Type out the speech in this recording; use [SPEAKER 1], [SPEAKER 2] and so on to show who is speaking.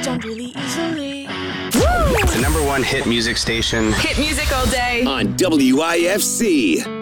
[SPEAKER 1] jumped really easily.
[SPEAKER 2] The #1 hit music station.
[SPEAKER 3] Hit music all day.
[SPEAKER 4] On WIFC.